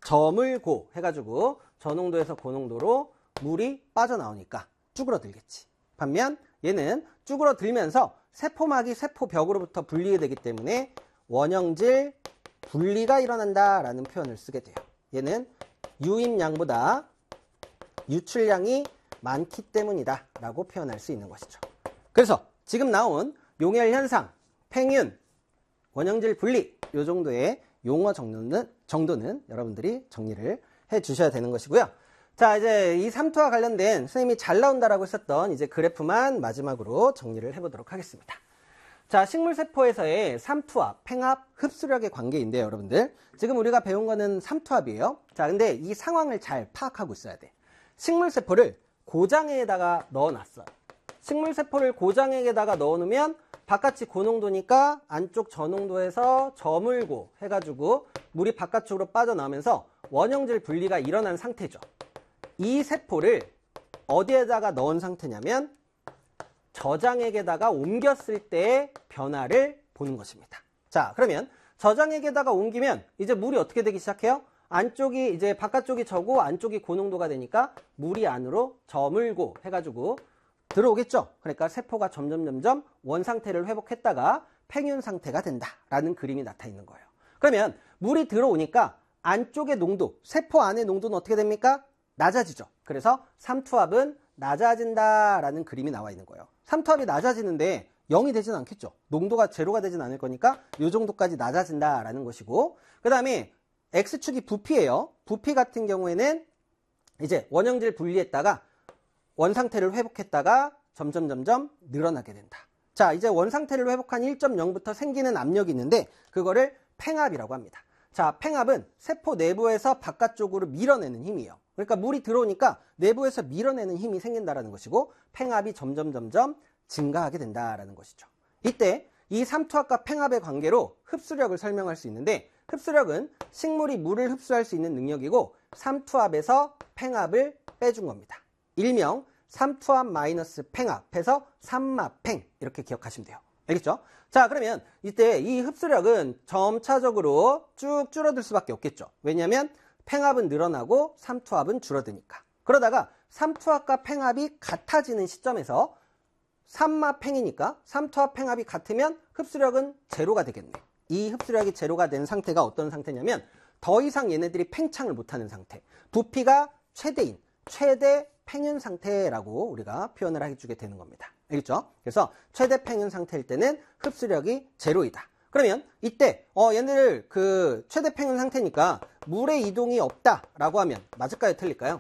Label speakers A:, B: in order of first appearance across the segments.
A: 저물고 해가지고 저농도에서 고농도로 물이 빠져나오니까 쭈그러들겠지. 반면 얘는 쭈그러들면서 세포막이 세포벽으로부터 분리가 되기 때문에 원형질 분리가 일어난다라는 표현을 쓰게 돼요. 얘는 유입량보다 유출량이 많기 때문이다 라고 표현할 수 있는 것이죠. 그래서 지금 나온 용혈 현상, 팽윤, 원형질 분리 이 정도의 용어 정도는 여러분들이 정리를 해 주셔야 되는 것이고요. 자, 이제 이 삼투와 관련된 선생님이 잘 나온다라고 했었던 이제 그래프만 마지막으로 정리를 해보도록 하겠습니다. 자, 식물세포에서의 삼투압, 팽압, 흡수력의 관계인데요, 여러분들. 지금 우리가 배운 거는 삼투압이에요. 자, 근데 이 상황을 잘 파악하고 있어야 돼. 식물세포를 고장액에다가 넣어놨어요. 식물세포를 고장액에다가 넣어놓으면 바깥이 고농도니까 안쪽 저농도에서 저물고 해가지고 물이 바깥쪽으로 빠져나오면서 원형질 분리가 일어난 상태죠. 이 세포를 어디에다가 넣은 상태냐면 저장액에다가 옮겼을 때의 변화를 보는 것입니다. 자, 그러면 저장액에다가 옮기면 이제 물이 어떻게 되기 시작해요? 안쪽이 이제 바깥쪽이 저고 안쪽이 고농도가 되니까 물이 안으로 저물고 해가지고 들어오겠죠. 그러니까 세포가 점점 원상태를 회복했다가 팽윤 상태가 된다라는 그림이 나타있는 거예요. 그러면 물이 들어오니까 안쪽의 농도, 세포 안의 농도는 어떻게 됩니까? 낮아지죠. 그래서 삼투압은 낮아진다라는 그림이 나와 있는 거예요. 삼투압이 낮아지는데 0이 되진 않겠죠. 농도가 제로가 되진 않을 거니까 이 정도까지 낮아진다라는 것이고, 그 다음에 X축이 부피예요. 부피 같은 경우에는 이제 원형질 분리했다가 원상태를 회복했다가 점점 늘어나게 된다. 자, 이제 원상태를 회복한 1.0부터 생기는 압력이 있는데 그거를 팽압이라고 합니다. 자, 팽압은 세포 내부에서 바깥쪽으로 밀어내는 힘이에요. 그러니까 물이 들어오니까 내부에서 밀어내는 힘이 생긴다라는 것이고 팽압이 점점 증가하게 된다라는 것이죠. 이때 이 삼투압과 팽압의 관계로 흡수력을 설명할 수 있는데, 흡수력은 식물이 물을 흡수할 수 있는 능력이고 삼투압에서 팽압을 빼준 겁니다. 일명 삼투압 마이너스 팽압해서 삼마팽 이렇게 기억하시면 돼요. 알겠죠? 자, 그러면 이때 이 흡수력은 점차적으로 쭉 줄어들 수밖에 없겠죠. 왜냐하면 팽압은 늘어나고 삼투압은 줄어드니까. 그러다가 삼투압과 팽압이 같아지는 시점에서 삼마팽이니까 삼투압 팽압이 같으면 흡수력은 제로가 되겠네. 이 흡수력이 제로가 된 상태가 어떤 상태냐면 더 이상 얘네들이 팽창을 못하는 상태. 부피가 최대인 최대 팽윤 상태라고 우리가 표현을 해주게 되는 겁니다. 알겠죠? 그래서 최대 팽윤 상태일 때는 흡수력이 제로이다. 그러면 이때 얘네들 그 최대 팽윤 상태니까 물의 이동이 없다라고 하면 맞을까요? 틀릴까요?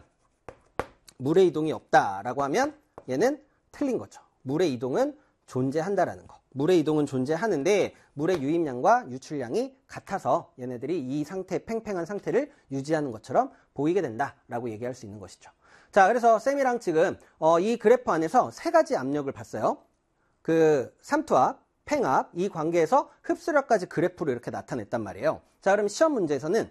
A: 물의 이동이 없다라고 하면 얘는 틀린 거죠. 물의 이동은 존재한다라는 거. 물의 이동은 존재하는데 물의 유입량과 유출량이 같아서 얘네들이 이 상태, 팽팽한 상태를 유지하는 것처럼 보이게 된다라고 얘기할 수 있는 것이죠. 자, 그래서 쌤이랑 지금 이 그래프 안에서 세 가지 압력을 봤어요. 그 삼투압, 팽압, 이 관계에서 흡수력까지 그래프로 이렇게 나타냈단 말이에요. 자, 그럼 시험 문제에서는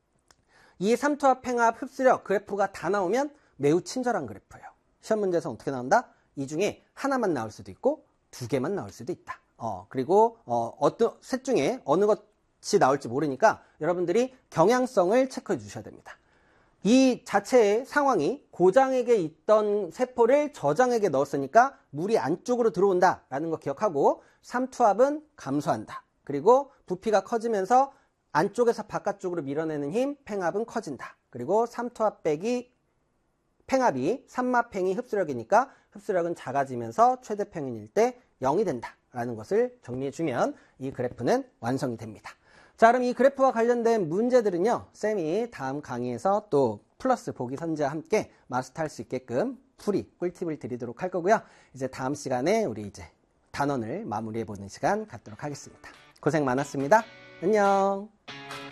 A: 이 삼투압, 팽압, 흡수력 그래프가 다 나오면 매우 친절한 그래프예요. 시험 문제에서 어떻게 나온다? 이 중에 하나만 나올 수도 있고 두 개만 나올 수도 있다. 그리고 어떤 셋 중에 어느 것이 나올지 모르니까 여러분들이 경향성을 체크해 주셔야 됩니다. 이 자체의 상황이 고장액에 있던 세포를 저장액에 넣었으니까 물이 안쪽으로 들어온다라는 거 기억하고 삼투압은 감소한다. 그리고 부피가 커지면서 안쪽에서 바깥쪽으로 밀어내는 힘, 팽압은 커진다. 그리고 삼투압 빼기 팽압이 삼마팽이 흡수력이니까 흡수력은 작아지면서 최대 팽윤일 때 0이 된다라는 것을 정리해주면 이 그래프는 완성이 됩니다. 자, 그럼 이 그래프와 관련된 문제들은요, 쌤이 다음 강의에서 또 플러스 보기 선제와 함께 마스터할 수 있게끔 풀이 꿀팁을 드리도록 할 거고요. 이제 다음 시간에 우리 이제 단원을 마무리해보는 시간 갖도록 하겠습니다. 고생 많았습니다. 안녕.